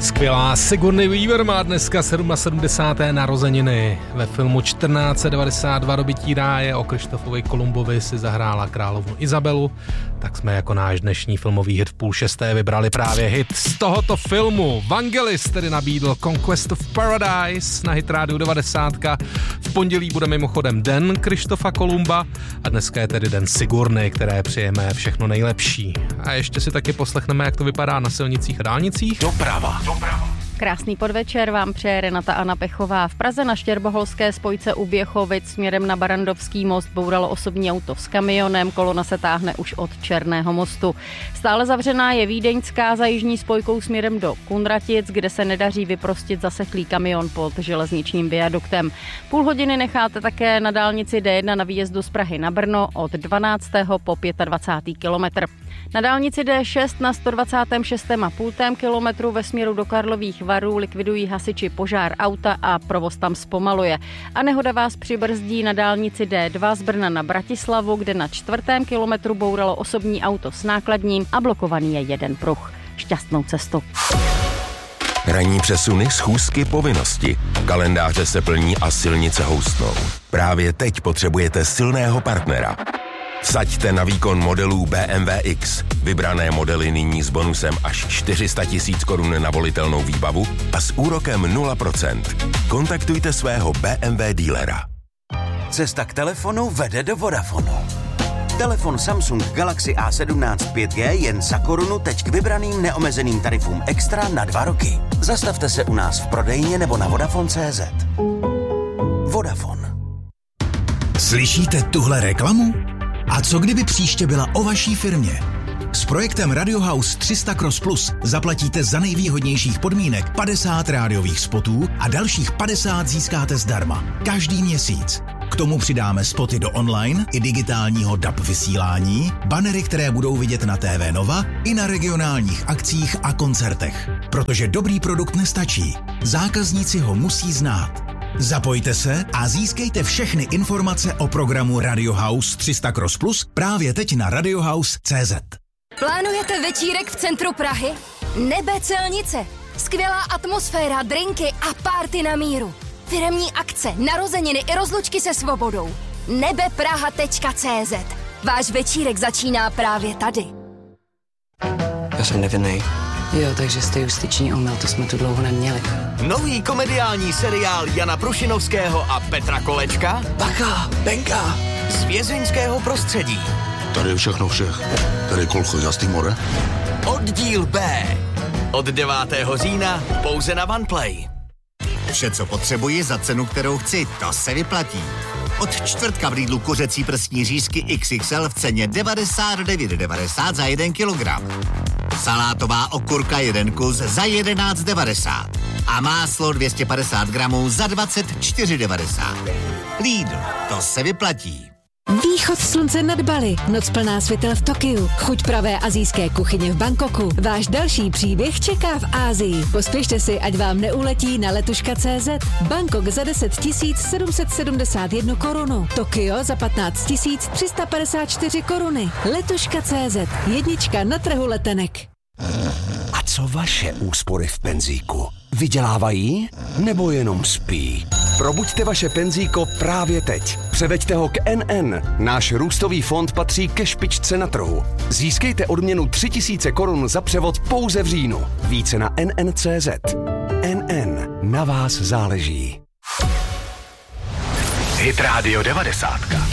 Skvělá Sigourney Weaver má dneska 77. narozeniny. Ve filmu 1492 Dobytí ráje o Krištofovi Kolumbovi si zahrála královnu Izabelu, tak jsme jako náš dnešní filmový hit v 5:30 vybrali právě hit z tohoto filmu. Vangelis tedy nabídl Conquest of Paradise na Hit Radio 90. V pondělí bude mimochodem den Krištofa Kolumba a dneska je tedy den Sigourney, které přejeme všechno nejlepší. A ještě si taky poslechneme, jak to vypadá na silnicích a dálnicích. Doprava. Krásný podvečer vám přeje Renata Anna Pechová. V Praze na Štěrboholské spojce u Běchovic směrem na Barandovský most bouralo osobní auto s kamionem, kolona se táhne už od Černého mostu. Stále zavřená je vídeňská za jižní spojkou směrem do Kunratic, kde se nedaří vyprostit zaseklý kamion pod železničním viaduktem. Půl hodiny necháte také na dálnici D1 na výjezdu z Prahy na Brno od 12. po 25. kilometr. Na dálnici D6 na 126,5 kilometru ve směru do Karlových Varů likvidují hasiči požár auta a provoz tam zpomaluje. A nehoda vás přibrzdí na dálnici D2 z Brna na Bratislavu, kde na 4. kilometru bouralo osobní auto s nákladním a blokovaný je jeden pruh. Šťastnou cestu. Ranní přesuny, schůzky, povinnosti. Kalendáře se plní a silnice houstnou. Právě teď potřebujete silného partnera. Vsaďte na výkon modelů BMW X. Vybrané modely nyní s bonusem až 400 000 korun na volitelnou výbavu a s úrokem 0%. Kontaktujte svého BMW dealera. Cesta k telefonu vede do Vodafonu. Telefon Samsung Galaxy A17 5G jen za korunu teď k vybraným neomezeným tarifům extra na 2 roky. Zastavte se u nás v prodejně nebo na Vodafone.cz. Vodafone. Slyšíte tuhle reklamu? A co kdyby příště byla o vaší firmě? S projektem Radio House 300 Cross Plus zaplatíte za nejvýhodnějších podmínek 50 rádiových spotů a dalších 50 získáte zdarma. Každý měsíc. K tomu přidáme spoty do online i digitálního DAB vysílání, banery, které budou vidět na TV Nova i na regionálních akcích a koncertech. Protože dobrý produkt nestačí. Zákazníci ho musí znát. Zapojte se a získejte všechny informace o programu Radio House 300 Cross Plus právě teď na radiohouse.cz. Plánujete večírek v centru Prahy? Nebe Celnice. Skvělá atmosféra, drinky a party na míru. Firemní akce, narozeniny i rozlučky se svobodou. nebepraha.cz. Váš večírek začíná právě tady. Já jsem nevinnej. Jo, takže jste justiční omyl, to jsme tu dlouho neměli. Nový komediální seriál Jana Prušinovského a Petra Kolečka. Bacha, benga. Z vězeňského prostředí. Tady je všechno všech. Tady je kolcho, jasný more. Oddíl B. Od 9. října pouze na OnePlay. Vše, co potřebuji za cenu, kterou chci, to se vyplatí. Od čtvrtka v Lidlu kuřecí prstní řízky XXL v ceně 99,90 za 1 kilogram. Salátová okurka 1 kus za 11,90. A máslo 250 gramů za 24,90. Lidl, to se vyplatí. Východ slunce nad Bali, noc plná světel v Tokiu, chuť pravé asijské kuchyně v Bangkoku. Váš další příběh čeká v Asii. Pospěšte si, ať vám neuletí na letuška.cz. Bangkok za 10 771 korunu. Tokio za 15 354 koruny. Letuška.cz. Jednička na trhu letenek. A co vaše úspory v penzíku? Vydělávají nebo jenom spí? Probuďte vaše penzíko právě teď. Převeďte ho k NN. Náš růstový fond patří ke špičce na trhu. Získejte odměnu 3000 korun za převod pouze v říjnu. Více na NN.cz. NN. Na vás záleží. Hit Radio 90.